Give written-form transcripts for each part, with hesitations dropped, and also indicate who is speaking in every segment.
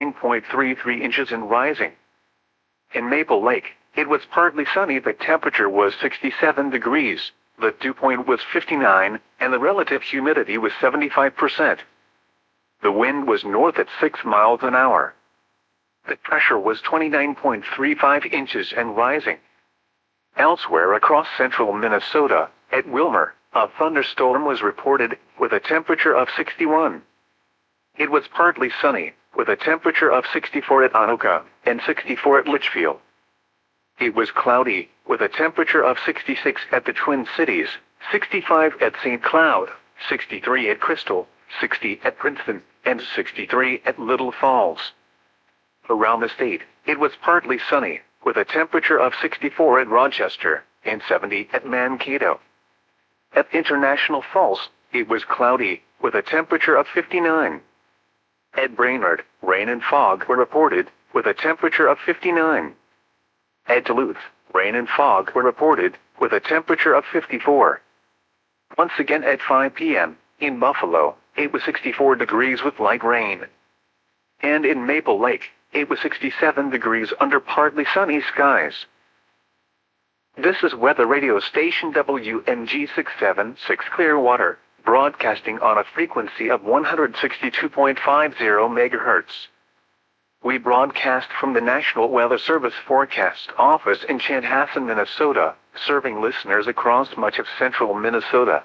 Speaker 1: 13.33 inches and rising. In Maple Lake, it was partly sunny. The temperature was 67 degrees, the dew point was 59, and the relative humidity was 75%. The wind was north at 6 miles an hour. The pressure was 29.35 inches and rising. Elsewhere across central Minnesota, at Wilmer, a thunderstorm was reported, with a temperature of 61. It was partly sunny, with a temperature of 64 at Anoka, and 64 at Litchfield. It was cloudy, with a temperature of 66 at the Twin Cities, 65 at St. Cloud, 63 at Crystal, 60 at Princeton, and 63 at Little Falls. Around the state, it was partly sunny, with a temperature of 64 at Rochester, and 70 at Mankato. At International Falls, it was cloudy, with a temperature of 59. At Brainerd, rain and fog were reported, with a temperature of 59. At Duluth, rain and fog were reported, with a temperature of 54. Once again at 5 p.m., in Buffalo, it was 64 degrees with light rain. And in Maple Lake, it was 67 degrees under partly sunny skies. This is weather radio station WMG 676 Clearwater, broadcasting on a frequency of 162.50 MHz. We broadcast from the National Weather Service Forecast Office in Chanhassen, Minnesota, serving listeners across much of central Minnesota.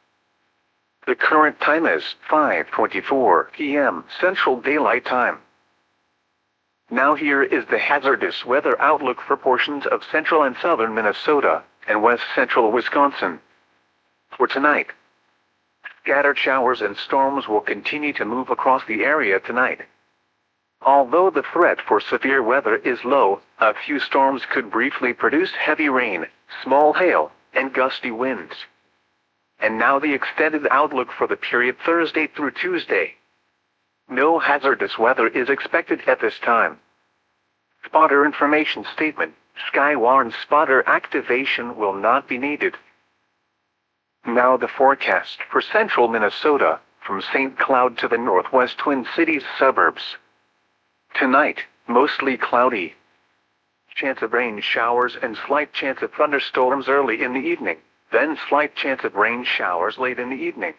Speaker 1: The current time is 5:24 p.m. Central Daylight Time. Now here is the hazardous weather outlook for portions of central and southern Minnesota and west central Wisconsin. For tonight, scattered showers and storms will continue to move across the area tonight. Although the threat for severe weather is low, a few storms could briefly produce heavy rain, small hail, and gusty winds. And now the extended outlook for the period Thursday through Tuesday. No hazardous weather is expected at this time. Spotter information statement: Skywarn spotter activation will not be needed. Now the forecast for central Minnesota, from St. Cloud to the northwest Twin Cities suburbs. Tonight, mostly cloudy. Chance of rain showers and slight chance of thunderstorms early in the evening, then slight chance of rain showers late in the evening.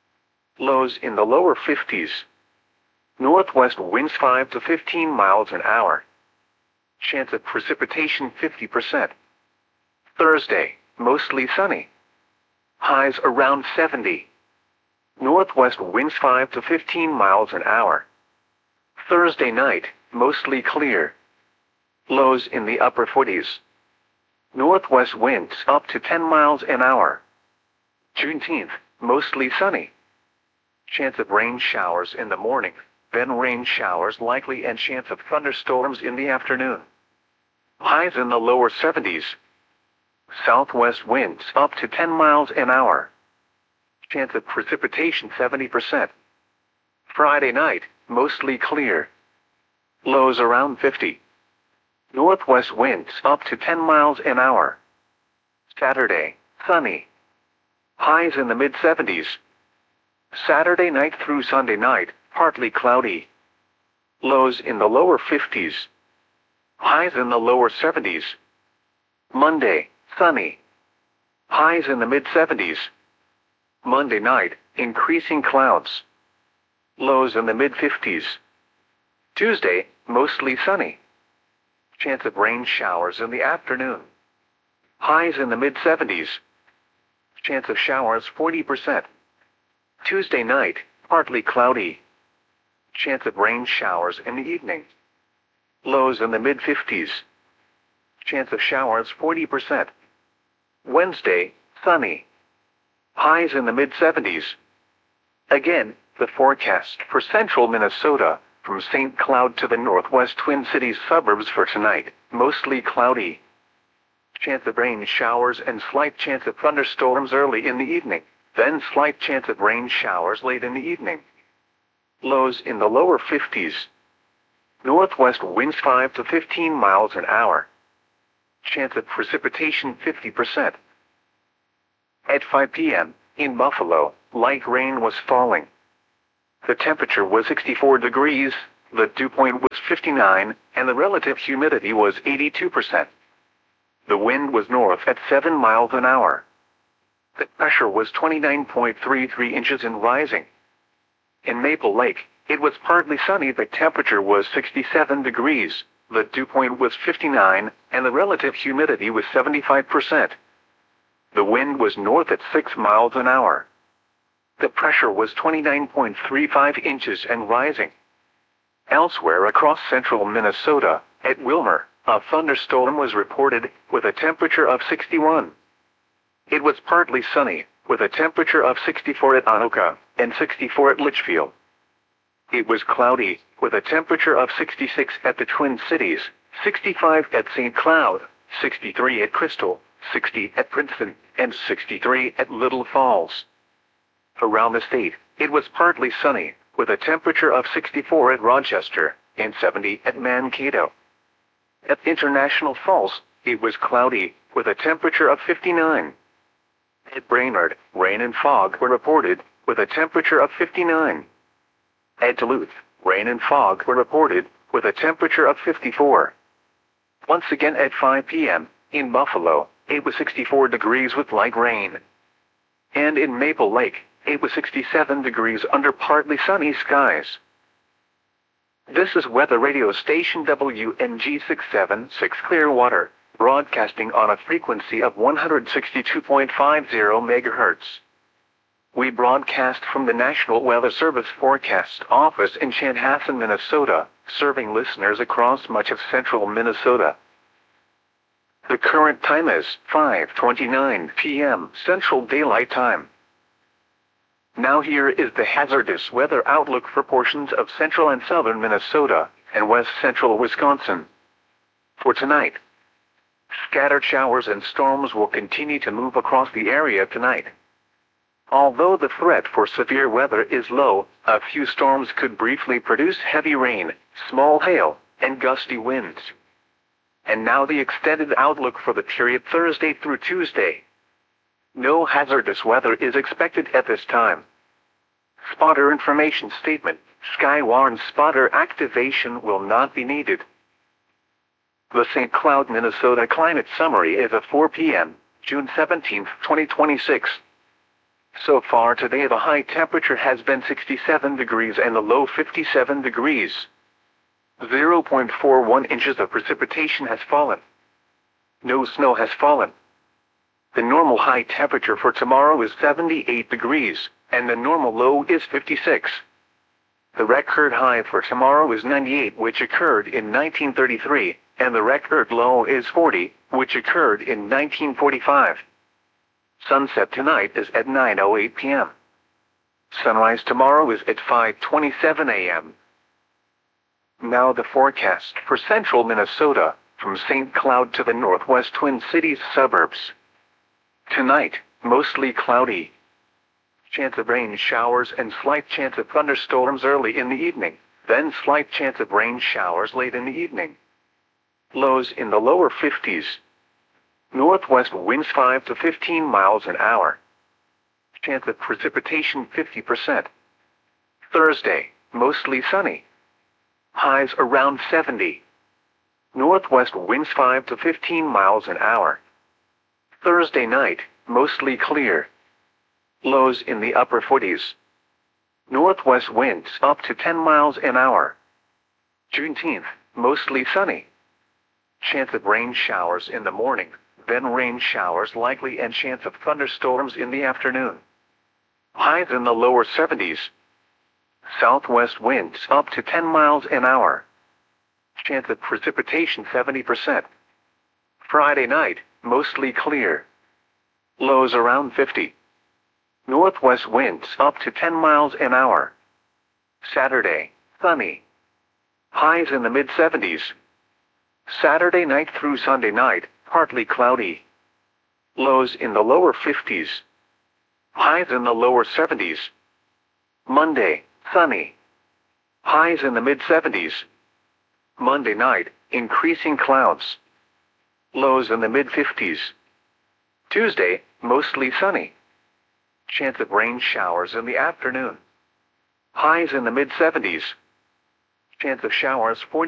Speaker 1: Lows in the lower 50s. Northwest winds 5 to 15 miles an hour. Chance of precipitation 50%. Thursday, mostly sunny. Highs around 70. Northwest winds 5 to 15 miles an hour. Thursday night, mostly clear. Lows in the upper 40s. Northwest winds up to 10 miles an hour. Juneteenth, mostly sunny. Chance of rain showers in the morning, then rain showers likely and chance of thunderstorms in the afternoon. Highs in the lower 70s. Southwest winds up to 10 miles an hour. Chance of precipitation 70%. Friday night, mostly clear. Lows around 50. Northwest winds up to 10 miles an hour. Saturday, sunny. Highs in the mid-70s. Saturday night through Sunday night, partly cloudy. Lows in the lower 50s. Highs in the lower 70s. Monday, sunny. Highs in the mid-70s. Monday night, increasing clouds. Lows in the mid-50s. Tuesday, mostly sunny. Chance of rain showers in the afternoon. Highs in the mid-70s. Chance of showers 40%. Tuesday night, partly cloudy. Chance of rain showers in the evening. Lows in the mid-50s. Chance of showers 40%. Wednesday, sunny. Highs in the mid-70s. Again, the forecast for central Minnesota, from St. Cloud to the northwest Twin Cities suburbs for tonight, mostly cloudy. Chance of rain showers and slight chance of thunderstorms early in the evening, then slight chance of rain showers late in the evening. Lows in the lower 50s. Northwest winds 5 to 15 miles an hour. Chance of precipitation 50%. At 5 p.m., in Buffalo, light rain was falling. The temperature was 64 degrees, The dew point was 59, and the relative humidity was 82%. The wind was north at 7 miles an hour. The pressure was 29.33 inches and rising. In Maple Lake, it was partly sunny. The temperature was 67 degrees. The dew point was 59, and the relative humidity was 75%. The wind was north at 6 miles an hour. The pressure was 29.35 inches and rising. Elsewhere across central Minnesota, at Wilmer, a thunderstorm was reported, with a temperature of 61. It was partly sunny, with a temperature of 64 at Anoka, and 64 at Litchfield. It was cloudy, with a temperature of 66 at the Twin Cities, 65 at St. Cloud, 63 at Crystal, 60 at Princeton, and 63 at Little Falls. Around the state, it was partly sunny, with a temperature of 64 at Rochester, and 70 at Mankato. At International Falls, it was cloudy, with a temperature of 59. At Brainerd, rain and fog were reported, with a temperature of 59. At Duluth, rain and fog were reported, with a temperature of 54. Once again at 5 p.m., in Buffalo, it was 64 degrees with light rain. And in Maple Lake, it was 67 degrees under partly sunny skies. This is weather radio station WNG 676 Clearwater, broadcasting on a frequency of 162.50 MHz. We broadcast from the National Weather Service Forecast Office in Chanhassen, Minnesota, serving listeners across much of central Minnesota. The current time is 5:29 p.m. Central Daylight Time. Now here is the hazardous weather outlook for portions of central and southern Minnesota and west central Wisconsin. For tonight, scattered showers and storms will continue to move across the area tonight. Although the threat for severe weather is low, a few storms could briefly produce heavy rain, small hail, and gusty winds. And now the extended outlook for the period Thursday through Tuesday. No hazardous weather is expected at this time. Spotter information statement: Skywarn spotter activation will not be needed. The St. Cloud, Minnesota climate summary is at 4 p.m., June 17, 2026. So far today the high temperature has been 67 degrees and the low 57 degrees. 0.41 inches of precipitation has fallen. No snow has fallen. The normal high temperature for tomorrow is 78 degrees, and the normal low is 56. The record high for tomorrow is 98, which occurred in 1933, and the record low is 40, which occurred in 1945. Sunset tonight is at 9:08 p.m. Sunrise tomorrow is at 5:27 a.m. Now the forecast for central Minnesota, from St. Cloud to the northwest Twin Cities suburbs. Tonight, mostly cloudy. Chance of rain showers and slight chance of thunderstorms early in the evening, then slight chance of rain showers late in the evening. Lows in the lower 50s. Northwest winds 5 to 15 miles an hour. Chance of precipitation 50%. Thursday, mostly sunny. Highs around 70. Northwest winds 5 to 15 miles an hour. Thursday night, mostly clear. Lows in the upper 40s. Northwest winds up to 10 miles an hour. Juneteenth, mostly sunny. Chance of rain showers in the morning, then rain showers likely and chance of thunderstorms in the afternoon. Highs in the lower 70s. Southwest winds up to 10 miles an hour. Chance of precipitation 70%. Friday night, mostly clear. Lows around 50. Northwest winds up to 10 miles an hour. Saturday, sunny. Highs in the mid-70s. Saturday night through Sunday night, partly cloudy. Lows in the lower 50s. Highs in the lower 70s. Monday, sunny. Highs in the mid-70s. Monday night, increasing clouds. Lows in the mid-50s. Tuesday, mostly sunny. Chance of rain showers in the afternoon. Highs in the mid-70s. Chance of showers 40.